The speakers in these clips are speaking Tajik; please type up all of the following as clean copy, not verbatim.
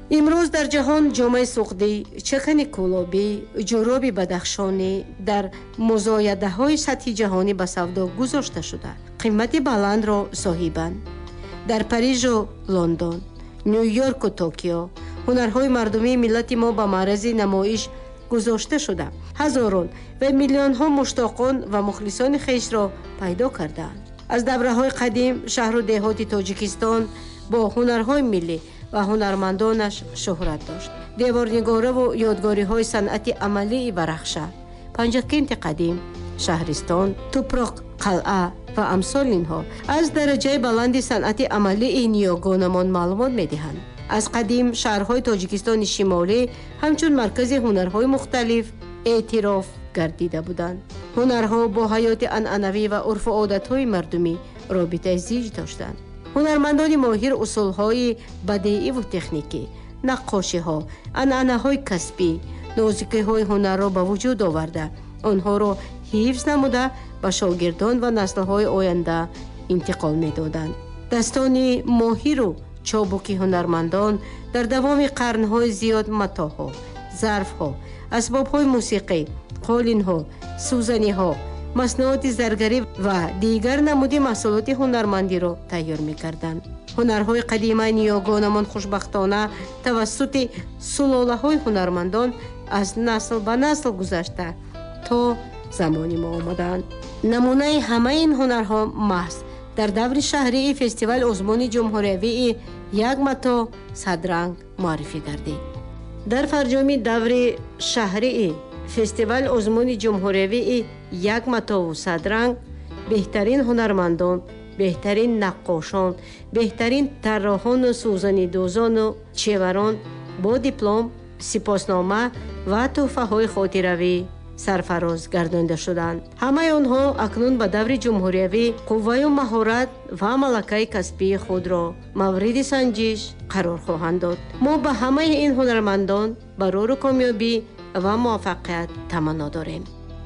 имрӯз дар ҷаҳон ҷомаи суғдӣ, чакани кӯлобӣ, ҷуроби бадахшонӣ дар музоядаҳои сатҳи ҷаҳонӣ ба савдо гузошта шуда қимати баландро соҳибанд. дар Парижу Лондон, Ню-Йорку Токио ҳунарҳои мардумии миллати мо ба маърази намоиш гузошта шуда ҳазорон ва миллионҳо муштоқон ва мухлисони хешро пайдо кардаанд. аз давраҳои қадим шаҳру деҳоти Тоҷикистон бо ҳунарҳои миллӣ ва ҳунармандонаш шӯҳрат дошт. деворнигораву ёдгориҳои санъати амалии Барахша, Панҷакенти қадим, Шаҳристон, Тупроқ қалъа ва амсоли инҳо аз дараҷаи баланди санъати амалии ниёгонамон маълумот медиҳанд. аз қадим шаҳрҳои Тоҷикистони шимолӣ ҳамчун маркази ҳунарҳои мухталиф эътироф гардида буданд. ҳунарҳо бо ҳаёти анъанавӣ ва урфу одатҳои мардумӣ робитаи зич доштанд. ҳунармандони моҳир усулҳои бадеиву техникӣ, наққошиҳо, анъанаҳои касбӣ, нозикиҳои ҳунарро ба вуҷуд оварда онҳоро ҳифз намуда ба шогирдон ва наслҳои оянда интиқол медоданд. дастони моҳиру чобуки ҳунармандон дар давоми қарнҳои зиёд матоъҳо, зарфҳо, асбобҳои мусиқӣ, қолинҳо, сӯзаниҳо, маснуоти заргарӣ ва дигар намуди маҳсулоти ҳунармандиро тайёр мекарданд. ҳунарҳои қадимаи ниёгонамон хушбахтона тавассути сулолаҳои ҳунармандон аз насл ба насл гузашта то замони мо омадаанд. намунаи ҳамаи ин ҳунарҳо маҳз дар даври шаҳрии фестивал озмуни ҷумҳуриявии як матоъ садранг муаррифӣ гардид. дар фарҷоми даври шаҳрии фестивал озмуни ҷумҳуриявии як матоъу садранг беҳтарин ҳунармандон, беҳтарин наққошон, беҳтарин тарроҳону сӯзанидӯзону чеварон бо диплом, сипоснома ва тӯҳфаҳои хотиравӣ сарфароз гардонида шуданд. ҳамаи онҳо акнун ба даври ҷумҳуриявӣ қувваю маҳорат ва малакаи касбии худро мавриди санҷиш қарор хоҳанд дод. мо ба ҳамаи ин ҳунармандон барору комёбӣ ва муваффақият таманно дорем.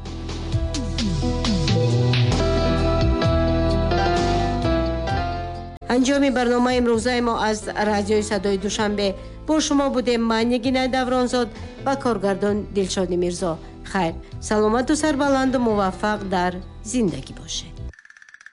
анҷоми барномаи имрӯзаи мо аз радиои садои душанбе бо шумо будем. ман Нигинаи Давронзод ва коргардон Дилшоди Мирзо. хайр, саломату сарбаланду муваффақ дар зиндагӣ бошед.